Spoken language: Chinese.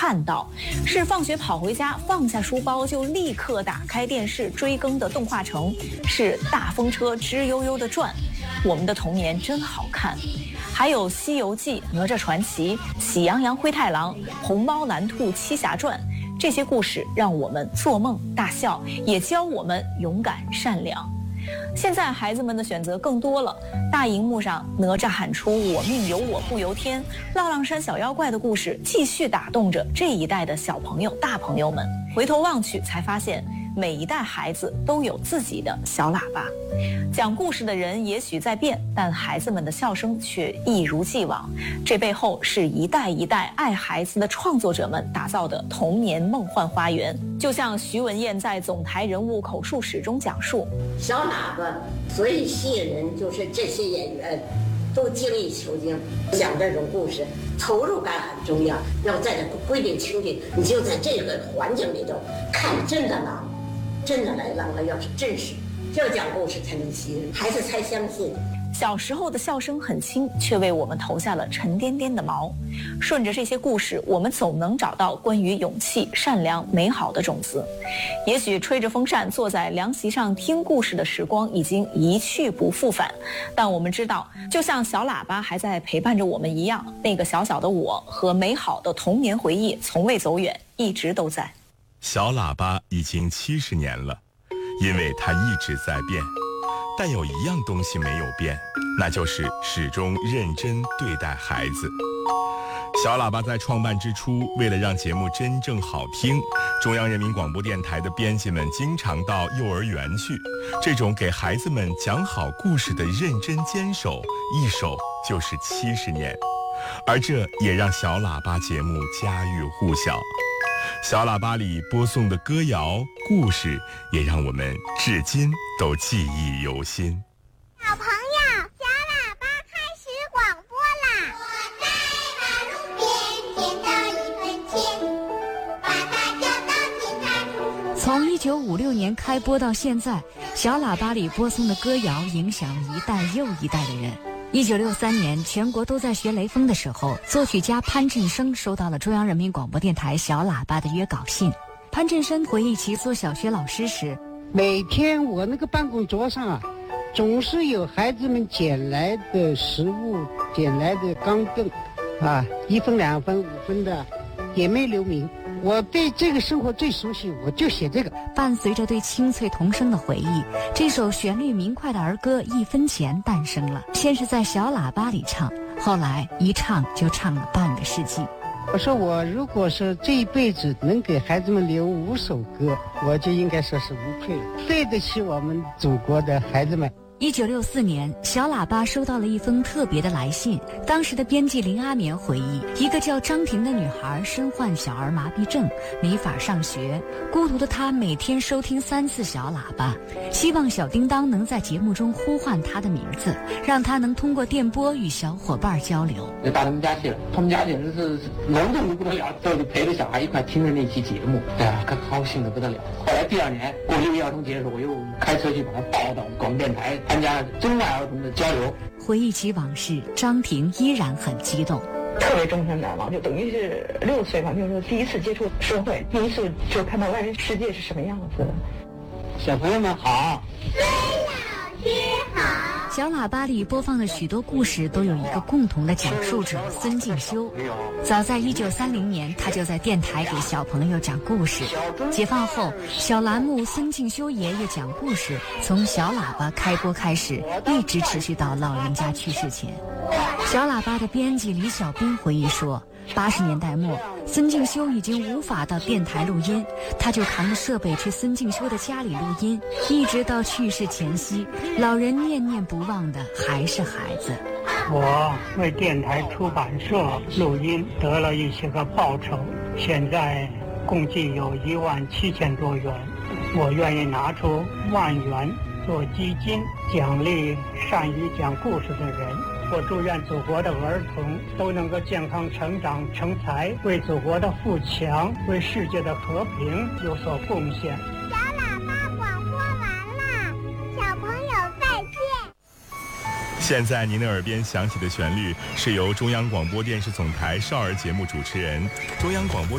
看到，是放学跑回家放下书包就立刻打开电视追更的动画城，是大风车吱悠悠的转。我们的童年真好看。还有《西游记》《哪吒传奇》《喜羊羊灰太狼》《红猫蓝兔七侠传》，这些故事让我们做梦大笑，也教我们勇敢善良。现在孩子们的选择更多了，大荧幕上哪吒喊出我命由我不由天，浪浪山小妖怪的故事继续打动着这一代的小朋友大朋友们。回头望去才发现，每一代孩子都有自己的小喇叭。讲故事的人也许在变，但孩子们的笑声却一如既往。这背后是一代一代爱孩子的创作者们打造的童年梦幻花园。就像徐文燕在总台人物口述史中讲述， 小喇叭所以吸引人，就是这些演员都精益求精，讲这种故事投入感很重要。要在这规定情景，你就在这个环境里头看真的狼，真的来狼了，要是真实，要讲故事才能吸引孩子才相信。 小时候的笑声很轻，却为我们投下了沉甸甸的毛。顺着这些故事，我们总能找到关于勇气、善良、美好的种子。也许吹着风扇坐在凉席上听故事的时光已经一去不复返，但我们知道，就像小喇叭还在陪伴着我们一样，那个小小的我和美好的童年回忆从未走远，一直都在。 小喇叭已经70年了，因为它一直在变。但有一样东西没有变，那就是始终认真对待孩子。小喇叭在创办之初，为了让节目真正好听，中央人民广播电台的编辑们经常到幼儿园去。这种给孩子们讲好故事的认真坚守，一守就是70年。而这也让小喇叭节目家喻户晓。小喇叭里播送的歌谣故事，也让我们至今都记忆犹新。 小朋友，小喇叭开始广播啦！我在马路边捡到1分钱，把它交到警察叔叔。 从1956年开播到现在，小喇叭里播送的歌谣影响一代又一代的人。1963年，全国都在学雷锋的时候，作曲家潘振声收到了中央人民广播电台小喇叭的约稿信。潘振声回忆起做小学老师时， 每天我那个办公桌上啊，总是有孩子们捡来的食物，捡来的钢镚，1分、2分、5分的，也没留名。我对这个生活最熟悉，我就写这个。 伴随着对清脆童声的回忆，这首旋律明快的儿歌《1分钱》诞生了。先是在小喇叭里唱，后来一唱就唱了半个世纪。 我说我如果说这一辈子能给孩子们留5首歌，我就应该说是无愧了，对得起我们祖国的孩子们。 1964年，小喇叭收到了一封特别的来信。当时的编辑林阿棉回忆，一个叫张婷的女孩身患小儿麻痹症，没法上学。孤独的她每天收听3次小喇叭，希望小叮当能在节目中呼唤她的名字，让她能通过电波与小伙伴交流。 就到他们家去了，他们家简直是隆重的不得了，都得陪着小孩一块听着那期节目，对啊，可高兴的不得了。后来第2年过6一儿童节的时候，我又开车去把它抱到广播电台参加中外儿童的交流。 回忆起往事，张婷依然很激动， 特别终身难忘，就等于是6岁吧，就是说第一次接触社会，第一次就看到外面世界是什么样子的。 小朋友们好， 孙老师好。 小喇叭里播放的许多故事都有一个共同的讲述者孙敬修。早在1930年，他就在电台给小朋友讲故事。解放后，小栏目孙敬修爷爷讲故事从小喇叭开播开始，一直持续到老人家去世前。小喇叭的编辑李小兵回忆说，80年代末，孙敬修已经无法到电台录音，他就扛着设备去孙敬修的家里录音，一直到去世前夕，老人念念不忘的还是孩子。 我为电台出版社录音得了一些个报酬，现在共计有17000多元，我愿意拿出1万元做基金，奖励善于讲故事的人。我祝愿祖国的儿童都能够健康成长成才，为祖国的富强，为世界的和平有所贡献。 小喇叭广播完了，小朋友再见。 现在您的耳边响起的旋律是由中央广播电视总台少儿节目主持人、中央广播